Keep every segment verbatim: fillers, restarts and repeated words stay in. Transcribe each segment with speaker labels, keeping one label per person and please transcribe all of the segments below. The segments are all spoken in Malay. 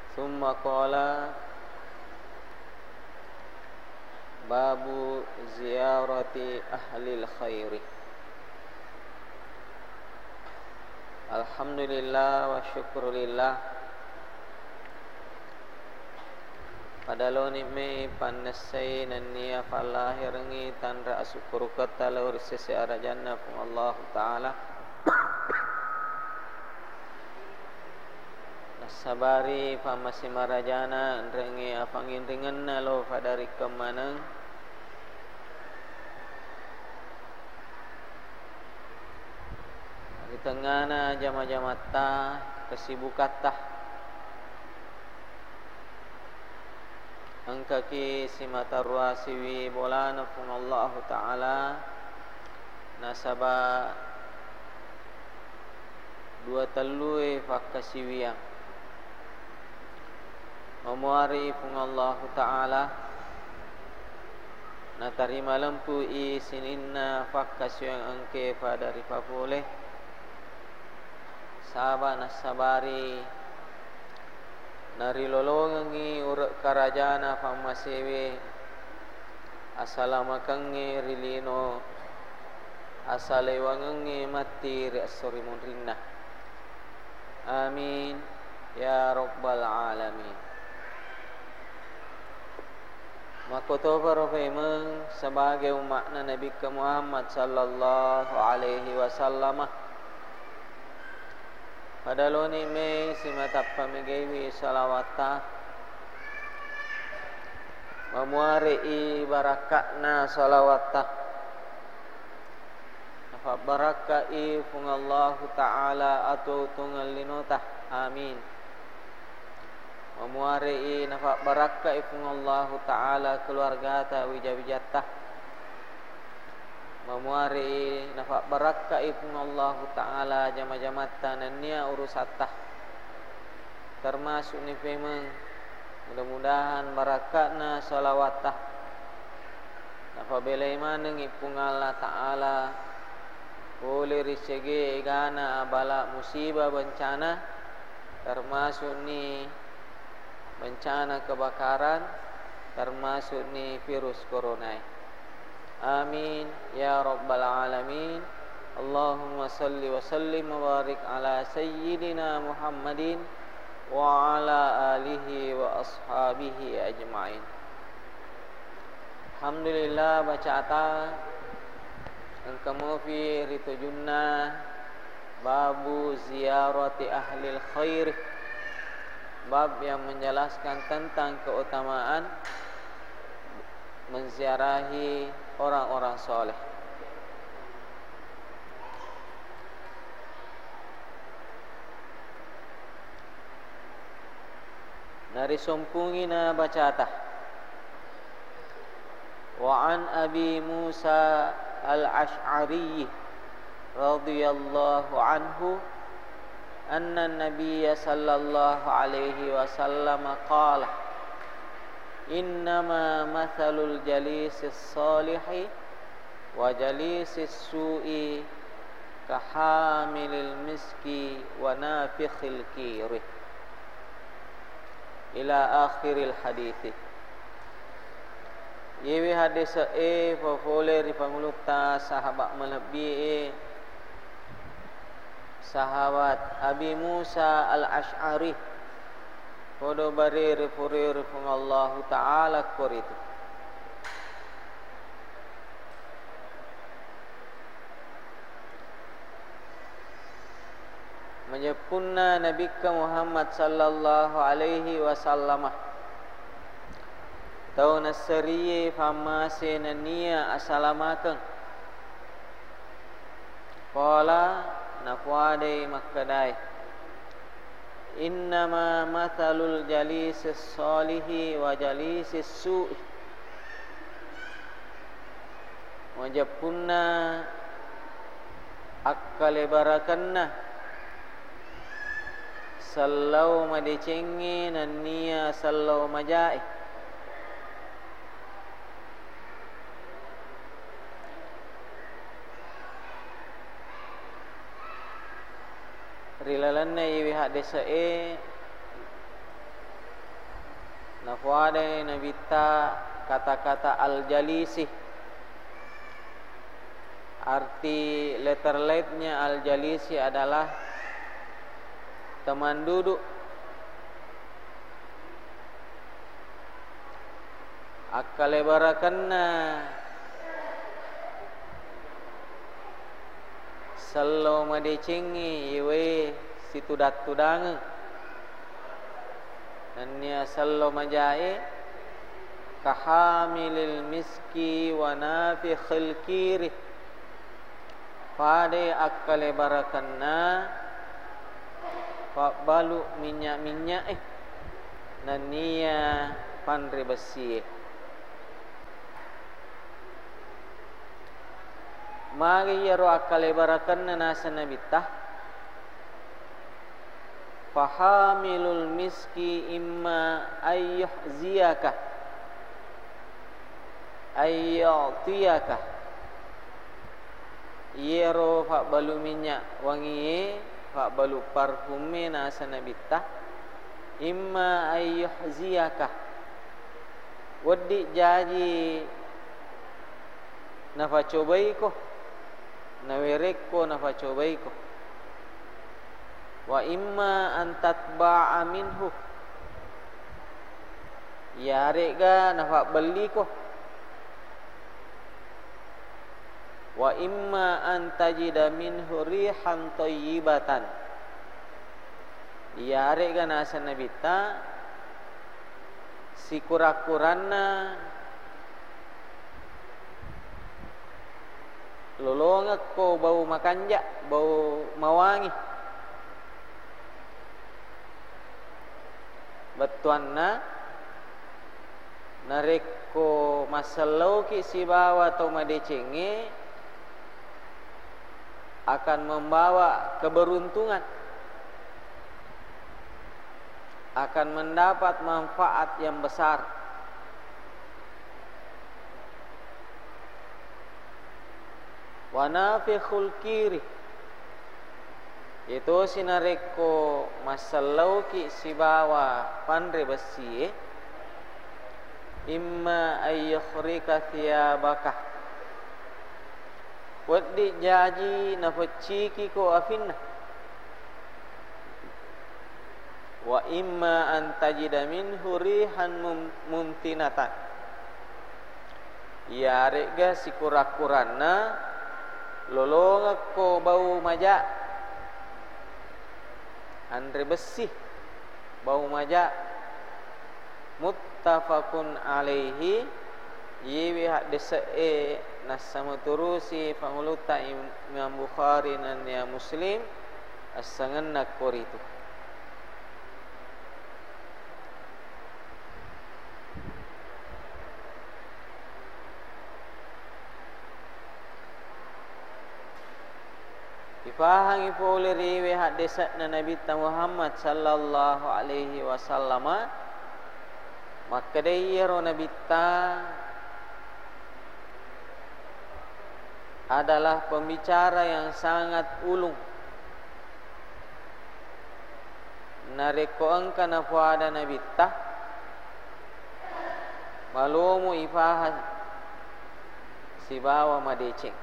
Speaker 1: Thumma qala babu ziyarati ahlil khairi. Alhamdulillah wa syukrulillah. Padalo ni me panasai nania falahirangi tanra syukur kata laur sesi ara jannah pun Allah Taala. Nasabari famasi marajana rengi afangin dengan nalo padari kemana. Di tengahna jama-jamata kesibukatah angka ki simatarwa siwi bolana pun Allah Taala nasaba dua telui fakasiwiang memuari pun Allah Taala na tarima lempu i sininna fakasiwiang angke pada rifa boleh sahabat nasabari nari lolongangi urak karajana famasewe asalamakangi rilino asalewangangi mati riasori munrinna. Amin ya rabbal alamin. Makotoba rofemeng sebagai umatna Nabi Muhammad sallallahu alaihi wasallam. Padalo ni me simatappa megewi salawata memuari i barakatna salawata nafa baraka i fung Allah Taala atau tungal linota. Amin. Memuari i nafa baraka i fung Allah Taala keluarga ta wija-wijata. Memuari nafak barakah ibn Allah Ta'ala jama-jamata nania urusatah termasuk ni memang mudah-mudahan barakatna salawatah nafak belai maneng ipung Allah Ta'ala boleh risege gana bala musibah bencana termasuk ni bencana kebakaran termasuk ni virus corona. Amin ya rabbal alamin. Allahumma salli wa sallim wa barik ala sayyidina Muhammadin wa ala alihi wa ashabihi ajma'in. Alhamdulillah bacata angkamu fi ritu junnah babu ziyarati ahlil khair, bab yang menjelaskan tentang keutamaan menziarahi orang-orang soleh. Nari sumpungina bacata. Wa an Abi Musa al-Ash'ari radhiyallahu anhu anna an-nabiy sallallahu alaihi wasallam qala innama mathalul jalisis salihi wa jalisis su'i kahamilil miski wa nafikhil kiri ila akhiril hadithi. Yewi hadis e fofole rifanguluta sahabat melebih sahabat Abi Musa al-Ash'ari Kodo bari refuri refung Allah Ta'ala koritu. Menyepunna Nabi Muhammad sallallahu alaihi wasallam. Tau nasariye famase nania asalamakan. Qala nafwadai makkadai. Innama mathalul jalisis salihi wa jalisis su'i. Wajapunna akkale barakanna sallau madicengi nania sallau majai. Rilalanna iwi hak desa e Nafuade nabita kata-kata al-jalisi. Arti letter latenya al-jalisi adalah teman duduk. Akale barakanna sallo madecengi iwe situdat tudang nanya sallo majae kahamilil miski wa nafikhil kiri pade akale barakanna pak balu minyak-minyak eh nania pandre besi. Mari yaro akale barakanna nasa nabitah fahamilul miski imma ayyuhziyaka ayyatiyaka yero fa balu minyak wangi fa balu parfume nasa nabitah imma ayyuhziyaka wadi jaji nafa cobai ko nawereko nafa cobai ko wa imma an tatba'a minhu yarega nafa beli ko wa imma an tajida minhu rihan thayyibatan yarega nasa nabita sikura-kuranna lolongak ko bau makanja, bau mawangi. Batuanna nareko masalau ki si bawa atau madecenge akan membawa keberuntungan, akan mendapat manfaat yang besar. Wa nafikhul kiri itu sinareko masalau ki si bawa pandre besi imma ayyukhrika thiyabaka wadi jaji nafaciki ko afinna wa imma an tajida minhu rihan mumtinatan ya rega sikura-kurana lolongak ko bau majak andre besi bau majak muttafaqun alaihi yewi hak desae nasamu turusi panguluta Imam Bukhari dan ya Muslim asangan nak koritu. Fahang ipo oleh riwe hadisat na Nabi Muhammad sallallahu alaihi wasallam maka dia ro Nabi ta adalah pembicara yang sangat ulung nareko angka na pada Nabi ta malumu ifahas si bawa madeceng.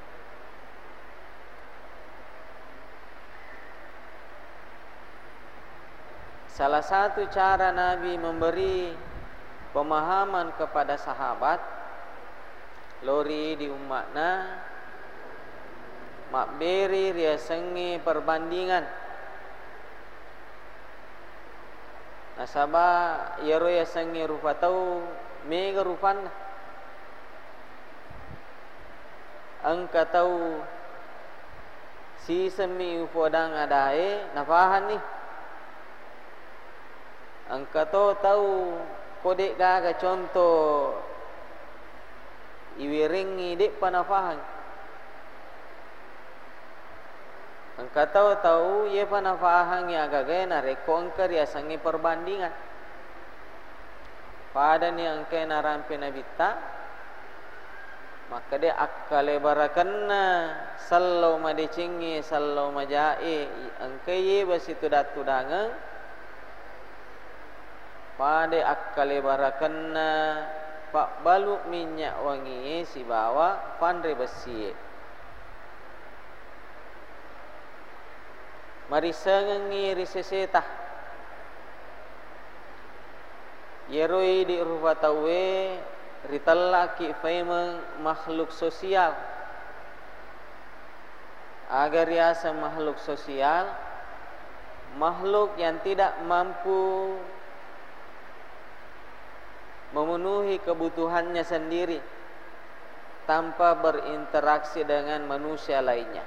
Speaker 1: Salah satu cara Nabi memberi pemahaman kepada sahabat lori di umatna makberi riasengi perbandingan nasaba yaro yasengi rufatau mega rufan angka tau si semi ufodang adae nafahan ni angka to tahu kodek gaga contoh iwiringi dek panafahan angka tahu tahu ye panafahan ya gaga na rekongker ya sangi perbandingan pada ni angka narampe nabita maka dia akale barakanna sallau madecingi sallau majae angka ye basitu datu dangang pade akkale barakanna pak balu minyak wangi si bawa pandre besi mari sengengi risesetah yeroi di rufatawe ritallaki faimang makhluk sosial agar riasa makhluk sosial makhluk yang tidak mampu memenuhi kebutuhannya sendiri tanpa berinteraksi dengan manusia lainnya.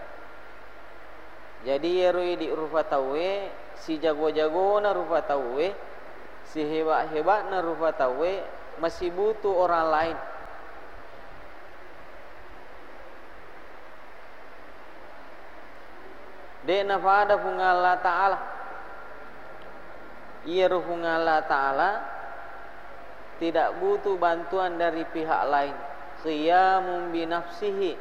Speaker 1: Jadi yeroi di rufatawe si jago-jago na rufatawe si hebat-hebat na rufatawe masih butuh orang lain. Dena pada Allah Ta'ala ia ruhung Allah Ta'ala tidak butuh bantuan dari pihak lain. Qiyamun bi nafsihi.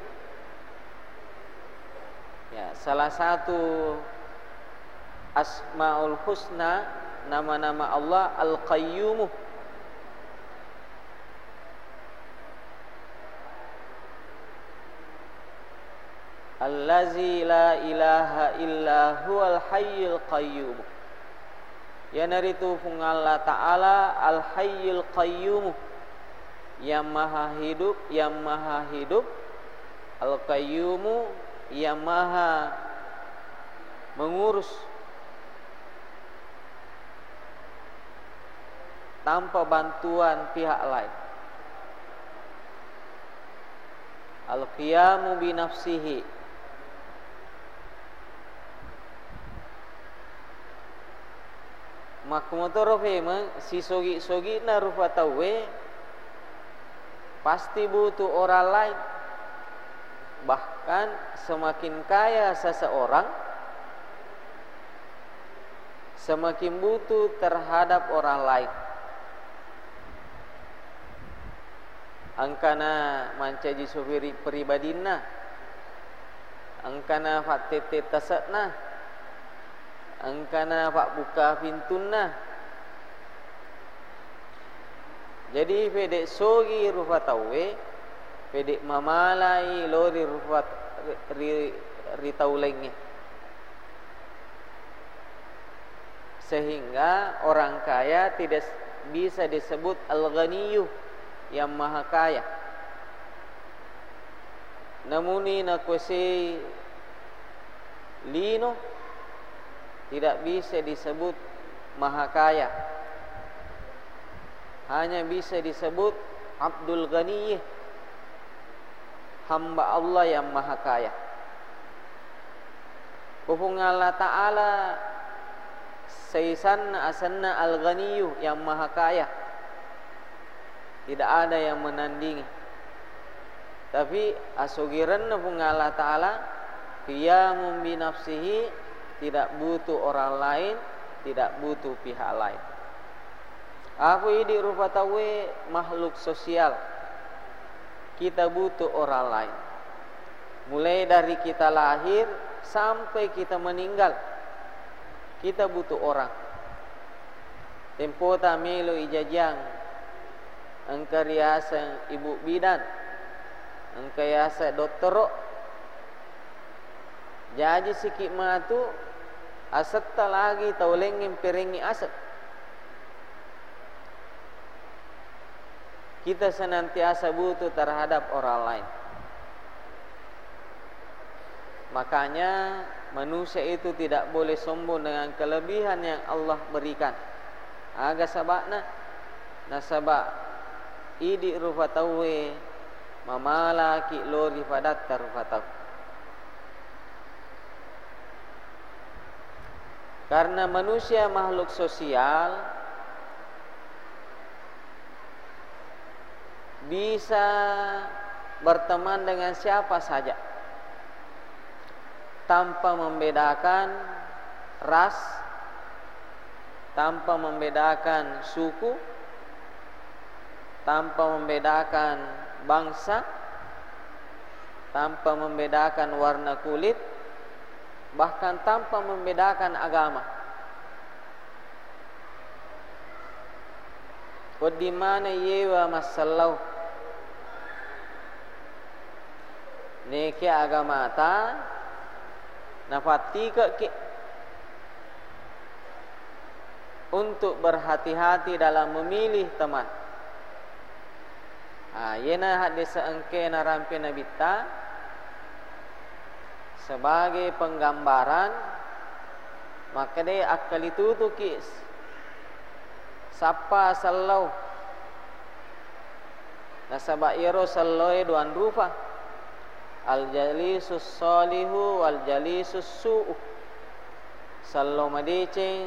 Speaker 1: Ya, salah satu Asmaul Husna, nama-nama Allah Al-Qayyum. Allazi la ilaha illa huwal hayyul qayyum. Ya naritu fung Allah Ta'ala Al-Hayyul Qayyum, yang maha hidup, yang maha hidup. Al-Qayyum, yang maha mengurus tanpa bantuan pihak lain. Al-Qiyamu bi nafsihi. Makmutoro memang si sogi-sogi na rufatawe pasti butuh orang lain. Bahkan semakin kaya seseorang semakin butuh terhadap orang lain. Angkana mancaji sufiri pribadina, angkana fatete tasatna, angkana pak buka pintuna. Jadi pedek sogi rufatawe, pedek mamalai lori rufat ri, ritaulengnya, sehingga orang kaya tidak bisa disebut al-ghaniyyu, yang maha kaya. Namuni na kuese lino tidak bisa disebut maha kaya, hanya bisa disebut Abdul Ghani, hamba Allah yang maha kaya. Kufung Allah Ta'ala Sayyisanna asanna al-Ghaniyyu, yang maha kaya, tidak ada yang menandingi. Tapi asugiran nafung Allah Ta'ala qiyamun bi nafsihi, tidak butuh orang lain, tidak butuh pihak lain. Aku ini rufatawe makhluk sosial. Kita butuh orang lain. Mulai dari kita lahir sampai kita meninggal, kita butuh orang. Tempo tamilo ijajang, angkariasa ibu bidan, angkariasa doktoro. Jadi sikit matu asetta lagi taulengin piringi aset. Kita senantiasa butuh terhadap orang lain. Makanya manusia itu tidak boleh sombong dengan kelebihan yang Allah berikan. Aga sabakna nasaba idi rufatawe mamala ki lori padat rufataw. Karena manusia makhluk sosial, bisa berteman dengan siapa saja tanpa membedakan ras, tanpa membedakan suku, tanpa membedakan bangsa, tanpa membedakan warna kulit, bahkan tanpa membedakan agama. Wadi mana yewa masallau neki agama ta nafati ke ki untuk berhati-hati dalam memilih teman. Ha, yena hadis engke narampi Nabi ta sebagai penggambaran, maka dia akal itu tu kis sapa sallau nasaba iro sallau duan rupa al jalisus salihu wal jalisus su'u sallau madicing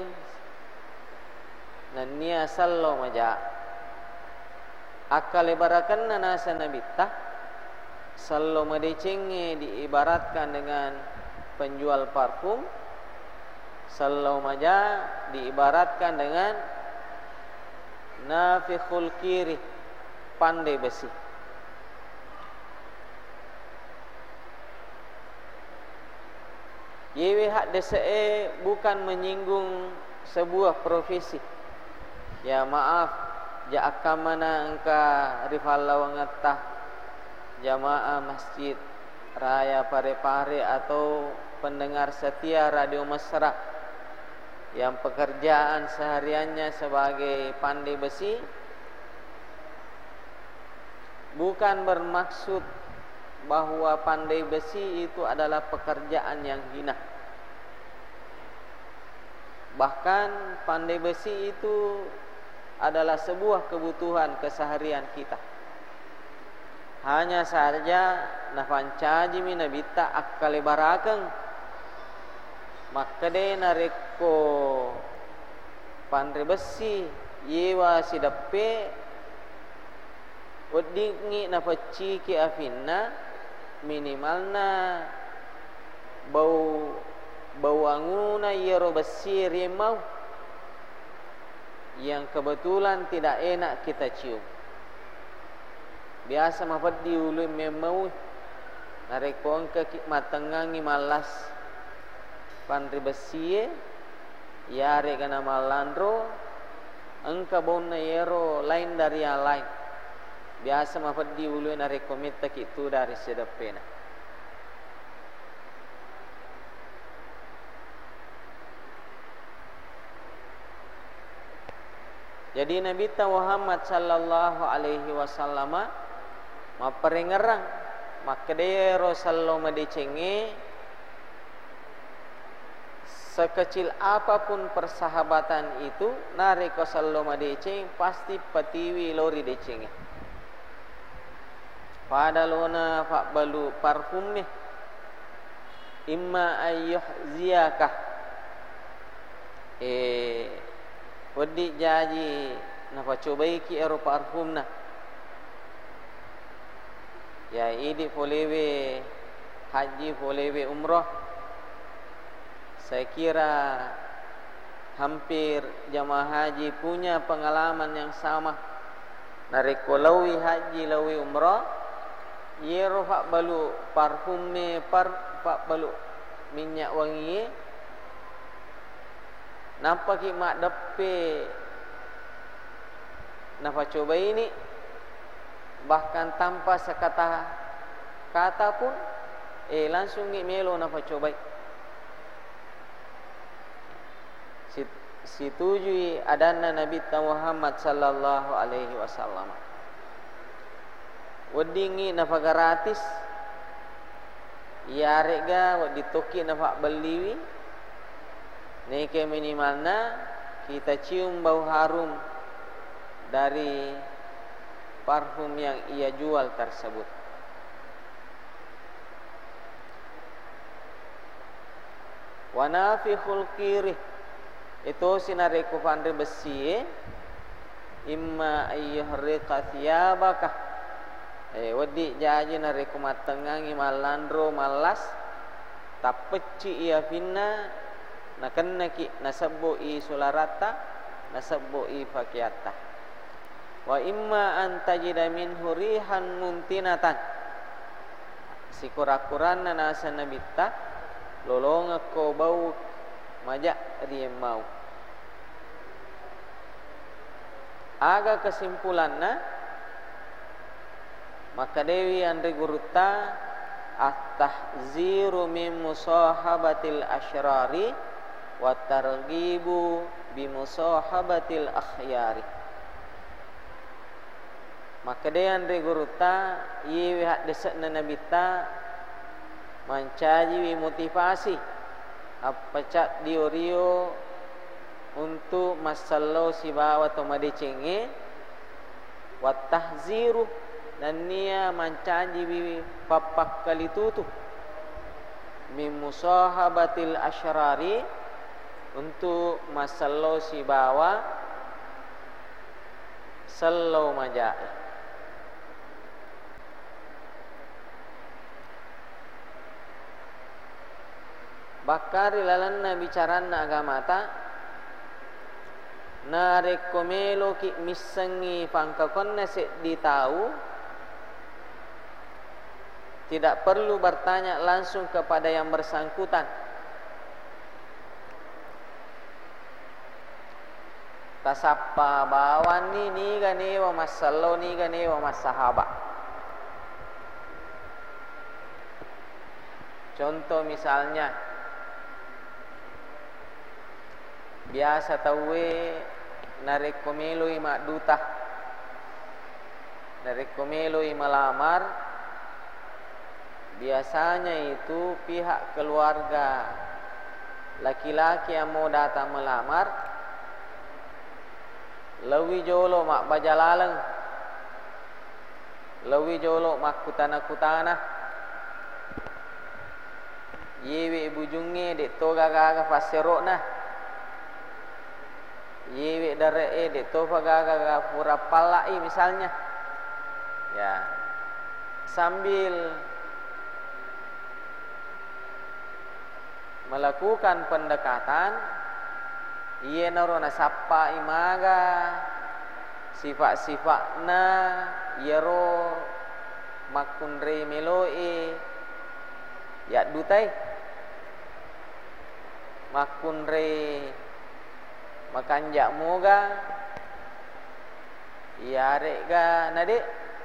Speaker 1: dan nia sallau maja akal ibarakan nasa nabita sallau madicing diibaratkan dengan penjual parfum, sallau maja diibaratkan dengan nafikhul kiri, pandai besi. Yewe hak dese bukan menyinggung sebuah profesi. Ya maaf, ja akamana engka rifalau ngetah jamaah masjid raya Parepare atau pendengar setia radio Mesra yang pekerjaan sehariannya sebagai pandai besi, bukan bermaksud bahwa pandai besi itu adalah pekerjaan yang hina. Bahkan pandai besi itu adalah sebuah kebutuhan keseharian kita. Hanya saja nafancaji minabita akkale barakeng, maka de nareko pandai besi yewa sidape udingi nafaci ki afinna minimalna bau bau anguna yero besi rimau yang kebetulan tidak enak kita cium. Biasa mafad diulu memau nareko angka matengangi malas pandai besi yare kana malandro engka bonna yero lain dari yang lain. Biasa mafad diulu nareko mita kitu dari sedepena. Jadi Nabi Muhammad sallallahu alaihi wasallam maperengerang maka dia Rasulullah madicenge sekecil apapun persahabatan itu nareko sallallahu madiceng pasti patiwi lori decenge. Padalona fak balu parfum ni imma ayyuh ziyakah eh wadi jaji napa cobai ki ero parfum na ya idi folewe haji folewe umrah. Saya kira hampir jamaah haji punya pengalaman yang sama. Nareko lawi haji lawi umrah yero fak balu parfum me par fak balu minyak wangi nampak ki mak depe napa coba ini bahkan tanpa sekata kata pun eh langsung ni melo napa coba situjui adana Nabi Muhammad sallallahu alaihi wasallam wedingi napa gratis ya rega wadi toki napa beliwi neke minimalna kita cium bau harum dari parfum yang ia jual tersebut. Wa nafikhul qirih itu sinareko pandai besi imma ayyuhriqa thiyabaka eh wadi jaji nareko matengangi malandro malas tapeci ia finna nakanna ki nasabbu i sularata nasabbu i fakiyata wa imma an tajida minhu rihan muntinatan sikura-kuran nasa nabita lolong ko bau majak riemau aga kesimpulanna maka dewi andre gurutta at-tahziru min musahabatil asyrari wa targhibu bi musahabatil akhyari. Maka dia andre gurutta yewi hak desakna nabita mancaji motivasi apa cak diorio untuk masallo sibawa to madecenge wa tahziru dan nia mancaji bi papak kalitutu min musahabatil asyrari untuk masallo sibawa sallo majai. Bakar ilalanna bicaranna agamata na rekomelo ki misangi pangkakonna se ditau tidak perlu bertanya langsung kepada yang bersangkutan. Tasappa bawan ni ni gane wa masallo ni gane wa masahaba. Contoh misalnya biasa tawe narekomelo ima duta narekomelo ima lamar, biasanya itu pihak keluarga laki-laki yang mau datang melamar lewi jolo mak bajalaleng, lewi jolo mak kutana-kutana, yewe bujunge dek toga gaga faserokna, yewe dare dek toga gaga pura palai misalnya, ya sambil melakukan pendekatan ia narona sappa imaga sifat-sifatna yero makunre meloe ya dutai makunre makanjak moga ya rega nade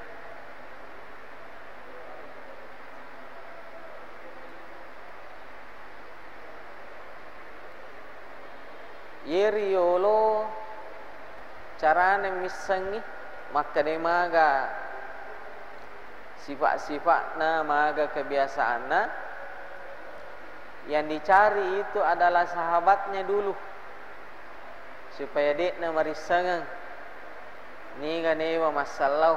Speaker 1: yeriolo carane misangi maka de maga sifat-sifatna maga kebiasaanna yang dicari itu adalah sahabatnya dulu supaya dekna marisangang ni ganewa masallau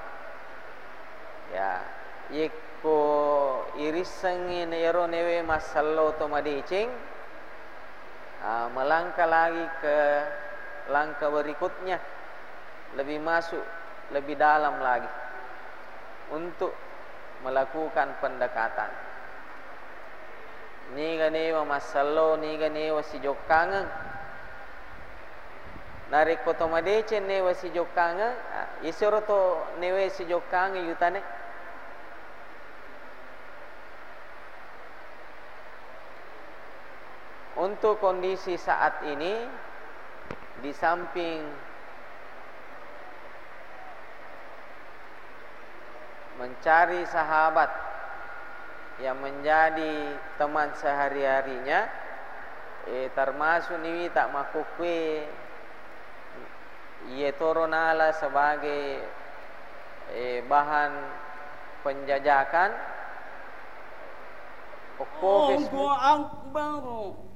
Speaker 1: ya yeko irisangi nero newe masallau to madeceng. Uh, melangkah lagi ke langkah berikutnya, lebih masuk, lebih dalam lagi untuk melakukan pendekatan. Ni ganewa masallo, ni ganewa si jokangan. Narik koto madece newa si jokangan, isoro to newe si jokangan yutane. Untuk kondisi saat ini, di samping mencari sahabat yang menjadi teman sehari-harinya, eh, termasuk ini tak makukwe, ia toronala sebagai eh, bahan penjajakan. Oko Facebook.